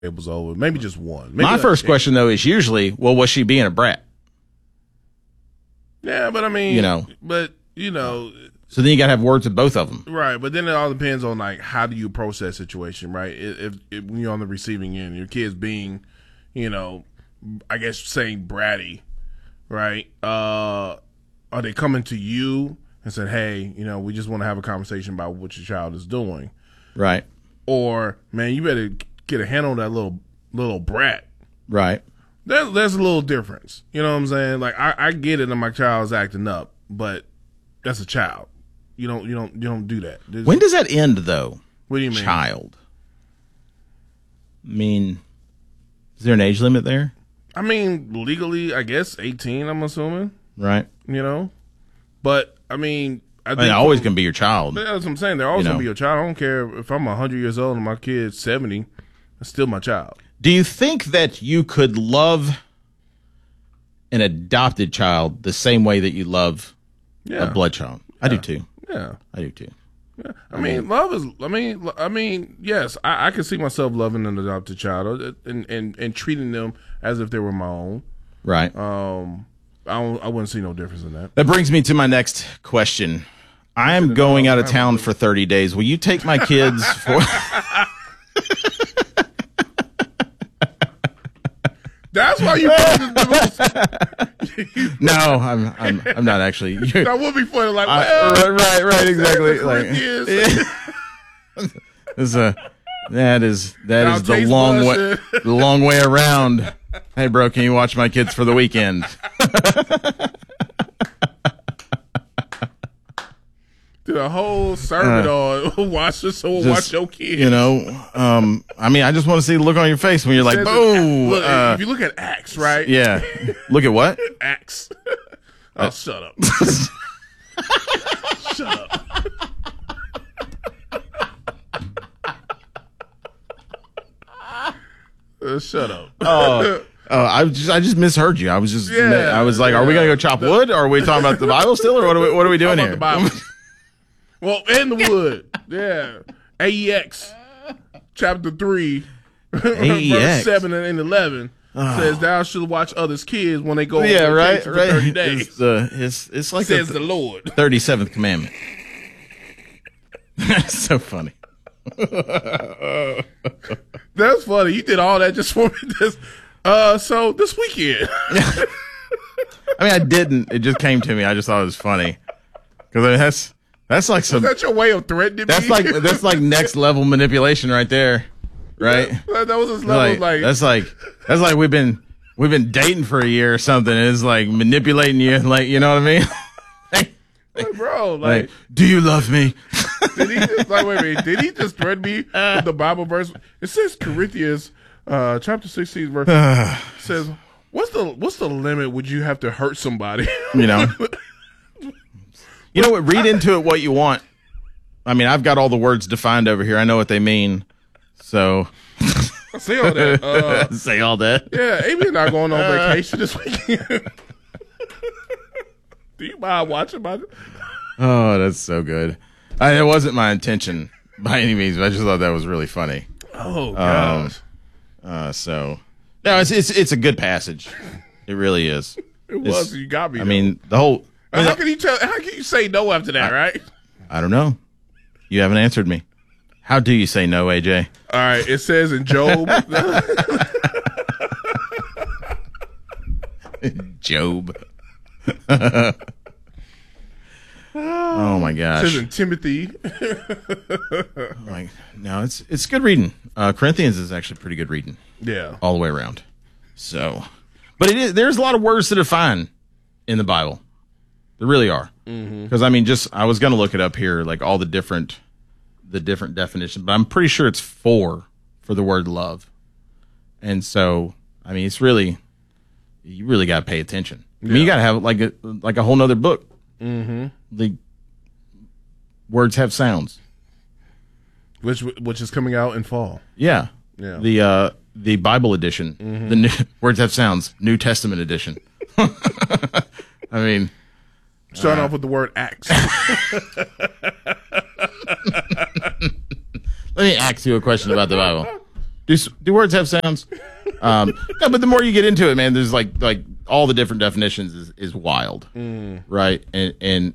table's over. Maybe just one. Maybe My first question, though, is usually, well, was she being a brat? Yeah, but I mean, So then you got to have words with both of them. right. But then it all depends on like how do you approach that situation, right? If when you're on the receiving end, your kid's being, I guess saying bratty, right? Are they coming to you and said, hey, we just want to have a conversation about what your child is doing, Right. or man, you better get a handle on that little brat. Right. There's a little difference. You know what I'm saying? Like I get it that my child's acting up, but that's a child. You don't do that. When does that end, though? What do you mean? Child. I mean, is there an age limit there? I mean, legally, I guess 18. I'm assuming, Right. But I mean, I think They're always going to be your child. That's what I'm saying. They're always gonna be your child. I don't care if I'm 100 years old and my kid's 70. It's still my child. Do you think that you could love an adopted child the same way that you love a blood child? I do too. Yeah, I do too. yeah. I mean, love is. I mean, yes, I can see myself loving an adopted child and treating them as if they were my own. Right. I wouldn't see no difference in that. That brings me to my next question. I am going out of town for 30 days. Will you take my kids for? That's why you. No, I'm not actually. That would be funny. Like, right, exactly. Like, that is the long way around. Hey, bro, can you watch my kids for the weekend? Did a whole sermon on watch your kids. I mean, I just want to see the look on your face when you're like, "Oh." If you look at Acts, right? Yeah. Look at what? Acts. Oh, shut up. Shut up. Shut up. I just misheard you. I was just, Yeah, I was like, are we gonna go chop wood, or are we talking about the Bible still, or what are we doing here? The Bible. Well, and the wood. Yeah. AEX, chapter 3, verse 7 and 11 says, "Thou shalt watch others' kids when they go on vacation for 30 days." It's like says the Lord. 37th commandment. That's so funny. That's funny. You did all that just for me. So this weekend. I mean, I didn't. It just came to me. I just thought it was funny because that's like some. Is that your way of threatening me? That's like next level manipulation right there, right? That was his level. That's like we've been dating for a year or something. And it's like manipulating you, like, you know what I mean? Like, bro, like, do you love me? Did he just wait? Did he just threaten me with the Bible verse? It says Corinthians, chapter 16, verse says, "What's the limit? Would you have to hurt somebody?" You know what? Read into it what you want. I mean, I've got all the words defined over here. I know what they mean. So say all that. Say all that. Yeah, Amy and I are going on vacation this weekend. Do you mind watching my? Oh, that's so good. It wasn't my intention by any means, but I just thought that was really funny. Oh gosh. So no, it's a good passage. It really is. You got me. I mean, the whole. How can you say no after that, right? I don't know. You haven't answered me. How do you say no, AJ? All right, it says in Job. Job. Oh my gosh. It says in Timothy. No, it's good reading. Corinthians is actually pretty good reading. Yeah. All the way around. So, but there's a lot of words to define in the Bible. There really are. Because I mean, I was going to look it up here, like all the different definitions, but I'm pretty sure it's 4 for the word love. And so, I mean, you really got to pay attention. I mean, you got to have like a whole nother book. Mm-hmm. The words have sounds, which is coming out in fall. Yeah. The Bible edition. Mm-hmm. The new words have sounds. New Testament edition. I mean, starting off with the word Acts. Let me ask you a question about the Bible. Do words have sounds? No, but the more you get into it, man, there's like all the different definitions is wild, right? And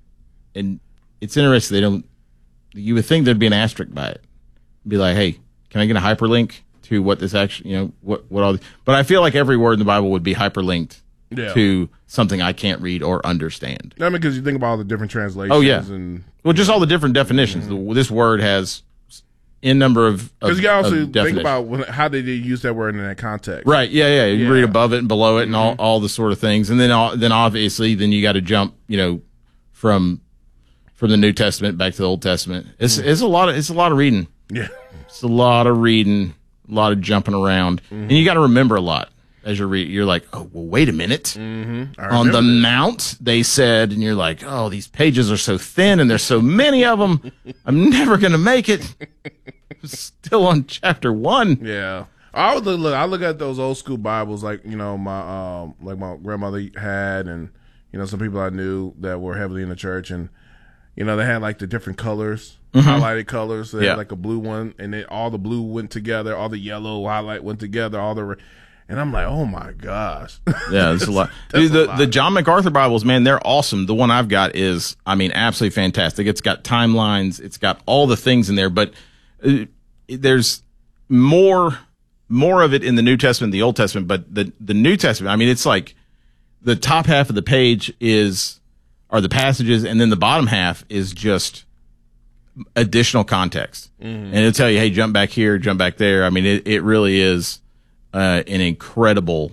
it's interesting. They don't. You would think there'd be an asterisk by it, be like, hey, can I get a hyperlink to what this actually, what all? But I feel like every word in the Bible would be hyperlinked to something I can't read or understand. I mean, because you think about all the different translations. Oh yeah, and well, just all the different definitions. This word has in number of because you got to also think about how did they use that word in that context, right? Yeah. You read above it and below it and all the sort of things, and then obviously you got to jump, from the New Testament back to the Old Testament. It's a lot of reading. Yeah, it's a lot of reading, a lot of jumping around, and you got to remember a lot as you're reading. You're like, oh well, wait a minute. On the mount, they said, and you're like, oh, these pages are so thin and there's so many of them. I'm never gonna make it. Still on chapter 1. Yeah, I look at those old school Bibles like my grandmother had, and some people I knew that were heavily in the church, and they had like the different colors, highlighted colors. They had like a blue one, and then all the blue went together, all the yellow highlight went together, and I'm like, oh my gosh. Yeah, it's a lot. Dude, the John MacArthur Bibles, man, they're awesome. The one I've got is, absolutely fantastic. It's got timelines, it's got all the things in there, but there's more of it in the New Testament than the Old Testament. But the New Testament, it's like the top half of the page are the passages, and then the bottom half is just additional context. And it'll tell you, hey, jump back here, jump back there. It really is an incredible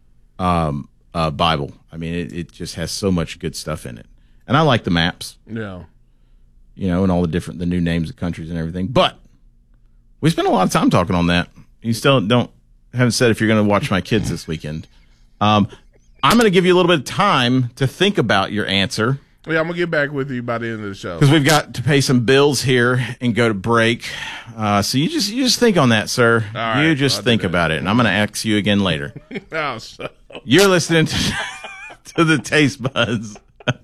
Bible. It just has so much good stuff in it. And I like the maps. Yeah. And all the new names of countries and everything. But we spent a lot of time talking on that. You still haven't said if you're going to watch my kids this weekend. I'm going to give you a little bit of time to think about your answer. Yeah, I'm going to get back with you by the end of the show. Because we've got to pay some bills here and go to break. So you just think on that, sir. All right, you just think about it. And I'm going to ask you again later. You're listening to the Taste Buds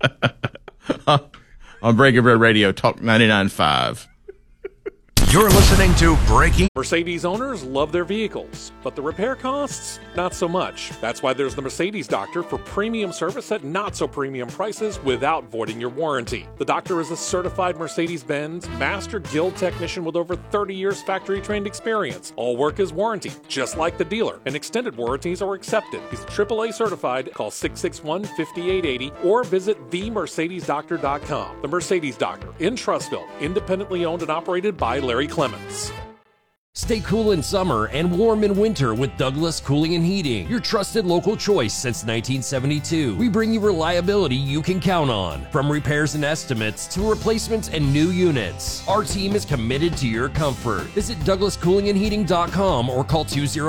on Breaking Bread Radio, Talk 99.5. You're listening to Breaking. Mercedes owners love their vehicles, but the repair costs, not so much. That's why there's the Mercedes Doctor for premium service at not so premium prices without voiding your warranty. The Doctor is a certified Mercedes-Benz Master Guild technician with over 30 years factory trained experience. All work is warranty, just like the dealer, and extended warranties are accepted. He's AAA certified. Call 661-5880 or visit themercedesdoctor.com. The Mercedes Doctor in Trussville, independently owned and operated by Larry Clements. Stay cool in summer and warm in winter with Douglas Cooling and Heating, your trusted local choice since 1972. We bring you reliability you can count on, from repairs and estimates to replacements and new units. Our team is committed to your comfort. Visit DouglasCoolingandHeating.com or call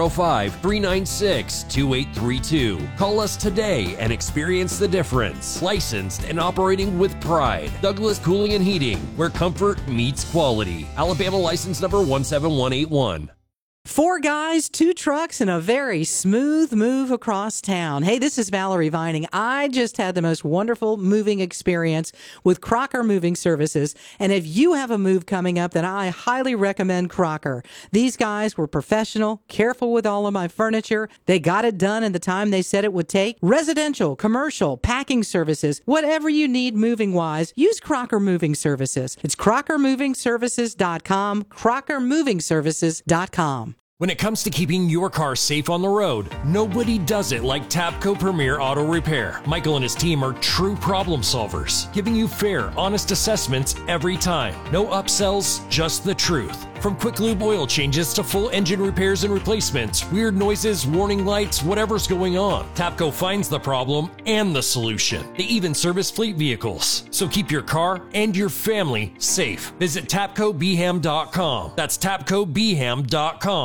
205-396-2832. Call us today and experience the difference. Licensed and operating with pride. Douglas Cooling and Heating, where comfort meets quality. Alabama license number 17181. 4 guys, 2 trucks, and a very smooth move across town. Hey, this is Valerie Vining. I just had the most wonderful moving experience with Crocker Moving Services. And if you have a move coming up, then I highly recommend Crocker. These guys were professional, careful with all of my furniture. They got it done in the time they said it would take. Residential, commercial, packing services, whatever you need moving-wise, use Crocker Moving Services. It's crockermovingservices.com, crockermovingservices.com. When it comes to keeping your car safe on the road, nobody does it like Tapco Premier Auto Repair. Michael and his team are true problem solvers, giving you fair, honest assessments every time. No upsells, just the truth. From quick lube oil changes to full engine repairs and replacements, weird noises, warning lights, whatever's going on, Tapco finds the problem and the solution. They even service fleet vehicles. So keep your car and your family safe. Visit TapcoBham.com. That's TapcoBham.com.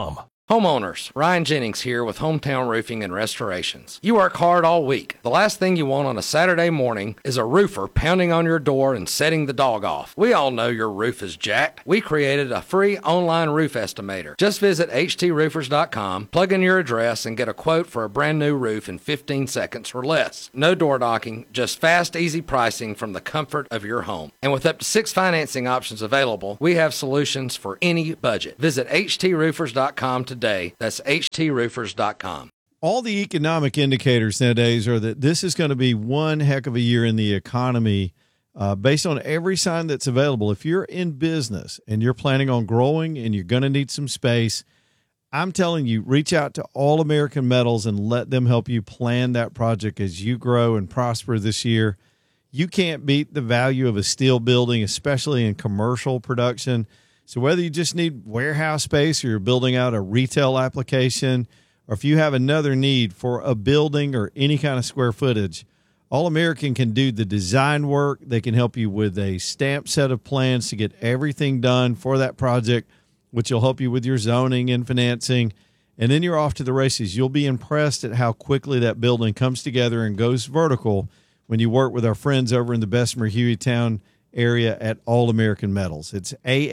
Homeowners, Ryan Jennings here with Hometown Roofing and Restorations. You work hard all week. The last thing you want on a Saturday morning is a roofer pounding on your door and setting the dog off. We all know your roof is jacked. We created a free online roof estimator. Just visit htsroofers.com, plug in your address, and get a quote for a brand new roof in 15 seconds or less. No door knocking, just fast, easy pricing from the comfort of your home. And with up to 6 financing options available, we have solutions for any budget. Visit htsroofers.com today. That's htsroofers.com. All the economic indicators nowadays are that this is going to be one heck of a year in the economy based on every sign that's available. If you're in business and you're planning on growing and you're going to need some space, I'm telling you, reach out to All American Metals and let them help you plan that project as you grow and prosper this year. You can't beat the value of a steel building, especially in commercial production. So whether you just need warehouse space or you're building out a retail application, or if you have another need for a building or any kind of square footage, All American can do the design work. They can help you with a stamped set of plans to get everything done for that project, which will help you with your zoning and financing. And then you're off to the races. You'll be impressed at how quickly that building comes together and goes vertical when you work with our friends over in the Bessemer Hueytown area at All American Metals. It's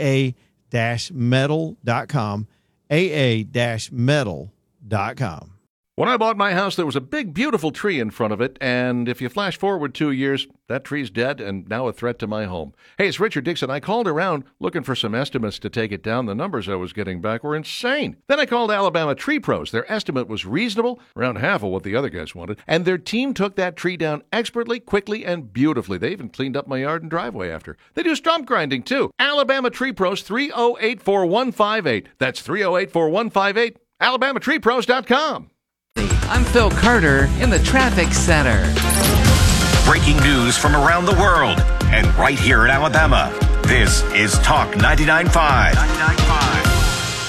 aa-metal.com, aa-metal.com. When I bought my house, there was a big, beautiful tree in front of it, and if you flash forward 2 years, that tree's dead and now a threat to my home. Hey, it's Richard Dixon. I called around looking for some estimates to take it down. The numbers I was getting back were insane. Then I called Alabama Tree Pros. Their estimate was reasonable, around half of what the other guys wanted, and their team took that tree down expertly, quickly, and beautifully. They even cleaned up my yard and driveway after. They do stump grinding, too. Alabama Tree Pros, 308-4158. That's 308-4158. AlabamaTreePros.com. I'm Phil Carter in the Traffic Center. Breaking news from around the world and right here in Alabama. This is Talk 99.5.